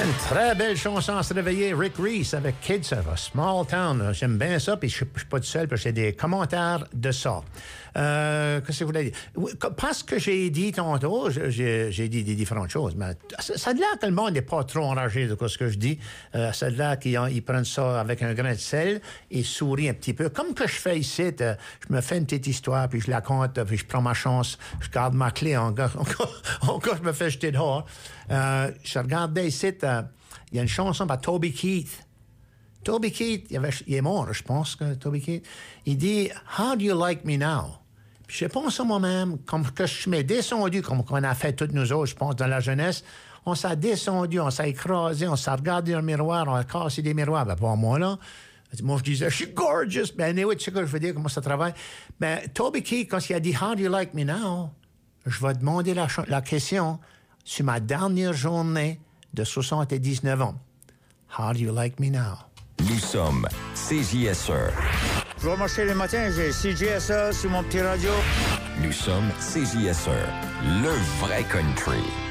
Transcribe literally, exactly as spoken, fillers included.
Une très belle chanson à se réveiller. Rick Reese avec Kids of a Small Town. J'aime bien ça, puis je ne suis pas tout seul, parce que j'ai des commentaires de ça. Euh, qu'est-ce que vous voulez dire? Parce que j'ai dit tantôt, j'ai, j'ai dit des différentes choses, mais ça, ça a l'air que le monde n'est pas trop enragé de ce que je dis. Euh, ça a l'air qu'ils ils prennent ça avec un grain de sel et sourient un petit peu. Comme que je fais ici, euh, je me fais une petite histoire, puis je la compte, puis je prends ma chance, je garde ma clé, encore, encore, encore je me fais jeter dehors. Euh, je regardais ici, euh, il y a une chanson par Toby Keith. Toby Keith, il, avait, il est mort, je pense, que Toby Keith. Il dit « How do you like me now? » Puis je pense à moi-même, comme que je m'ai descendu, comme qu'on a fait toutes nous autres, je pense, dans la jeunesse. On s'est descendu, on s'est écrasé, on s'est regardé dans le miroir, on a cassé des miroirs. Ben, pas moi, là. Moi, je disais « Je suis gorgeous. » Ben, anyway, tu sais quoi je veux dire, comment ça travaille. Ben, Toby Keith, quand il a dit « How do you like me now? » Je vais demander la, la question sur ma dernière journée de soixante-dix-neuf ans. How do you like me now? Nous sommes C J S E. Je vais marcher le matin, j'ai C J S E sur mon petit radio. Nous sommes C J S E, le vrai country.